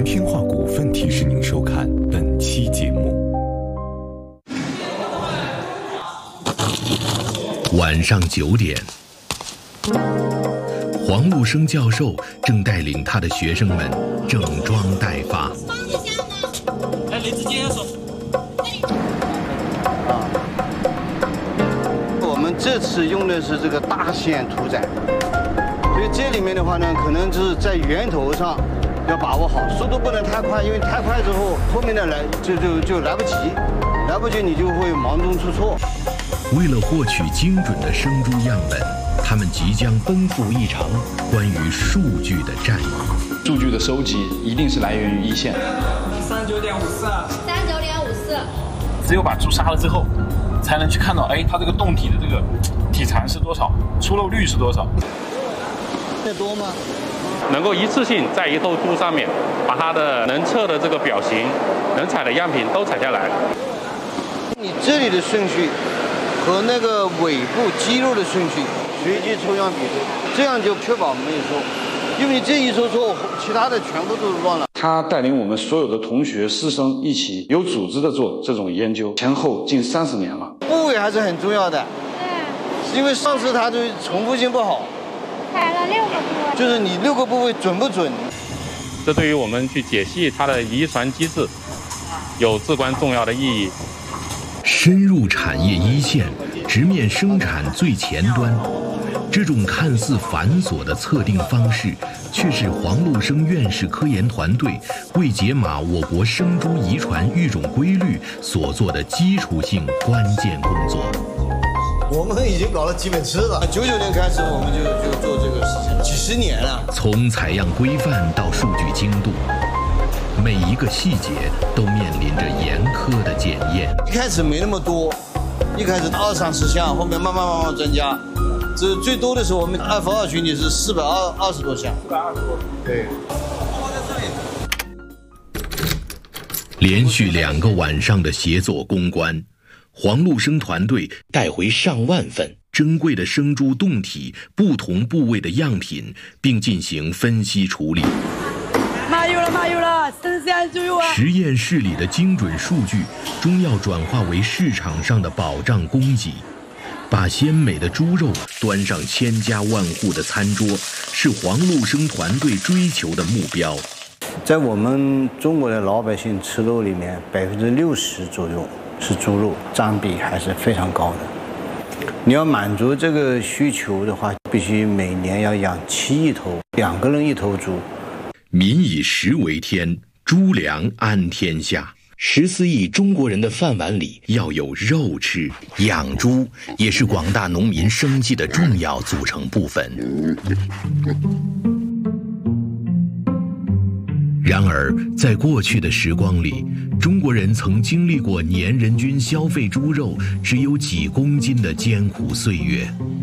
天化股份提示您收看本期节目。 晚上9点，黄禄生教授正带领他的学生们整装待发。 来，雷子接手。 我们这次用的是这个大线屠宰，所以这里面的话呢，可能就是在源头上要把握好，速度不能太快，因为太快之后后面的就来不及，来不及你就会忙中出错。 为了获取精准的生猪样本，他们即将奔赴一场关于数据的战役。 数据的收集一定是来源于一线。 39.54。 只有把猪杀了之后，才能去看到，它这个动体的这个体残是多少，出漏率是多少。 这多吗？ 能够一次性在一头猪上面把它的能测的这个表型、能采的样品都采下来。 你这里的顺序和那个尾部肌肉的顺序随机抽样比对，这样就确保没有错。因为你这一抽错，其他的全部都是乱了。 他带领我们所有的同学师生一起有组织的做这种研究，前后近30年了。 部位还是很重要的，因为上次它就重复性不好。 采了6个部位， 就是你6个部位准不准？ 这对于我们去解析它的遗传机制有至关重要的意义。 深入产业一线，直面生产最前端，这种看似繁琐的测定方式，却是黄禄生院士科研团队为解码我国生猪遗传育种规律所做的基础性关键工作。 我们已经搞了几本吃了，99年开始我们就做这个事情，几10年了。 从采样规范到数据精度，每一个细节都面临着严苛的检验。 一开始没那么多，一开始20-30项，后面慢慢增加。这最多的时候，我们F2群体是420多项。420多，对。 连续2个晚上的协作攻关，黄禄生团队带回上万份珍贵的生猪动体不同部位的样品，并进行分析处理。 麻油了，生鲜猪肉啊！ 实验室里的精准数据终要转化为市场上的保障供给。把鲜美的猪肉端上千家万户的餐桌，是黄禄生团队追求的目标。 在我们中国的老百姓吃肉里面，60%左右是猪肉，占比还是非常高的。你要满足这个需求的话，必须每年要养7亿头，2个人1头猪。 民以食为天，猪粮安天下。14亿中国人的饭碗里要有肉吃，养猪也是广大农民生计的重要组成部分。然而，在过去的时光里，中国人曾经历过年人均消费猪肉只有几公斤的艰苦岁月。